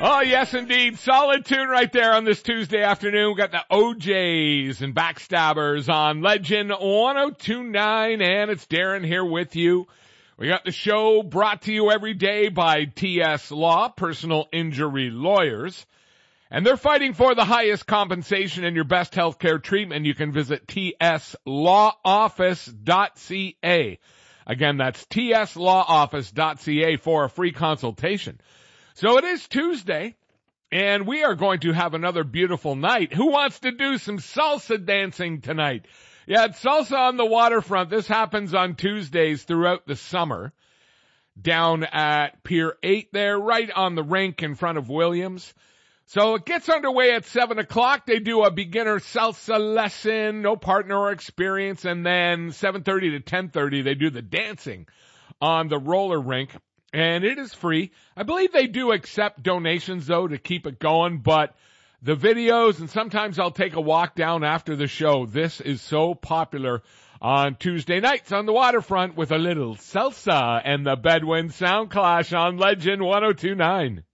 Oh, yes, indeed. Solid tune right there on this Tuesday afternoon. We got the OJs and Backstabbers on Legend 1029, and it's Darren here with you. We got the show brought to you every day by TS Law, personal injury lawyers. And they're fighting for the highest compensation and your best healthcare treatment. You can visit tslawoffice.ca. Again, that's tslawoffice.ca for a free consultation. So it is Tuesday, and we are going to have another beautiful night. Who wants to do some salsa dancing tonight? Yeah, it's Salsa on the Waterfront. This happens on Tuesdays throughout the summer down at Pier 8 there, right on the rink in front of Williams. So it gets underway at 7 o'clock. They do a beginner salsa lesson, no partner or experience, and then 7:30 to 10:30 they do the dancing on the roller rink. And it is free. I believe they do accept donations, though, to keep it going. But the videos, and sometimes I'll take a walk down after the show. This is so popular on Tuesday nights on the waterfront with a little salsa and the Bedouin Sound Clash on Legend 1029.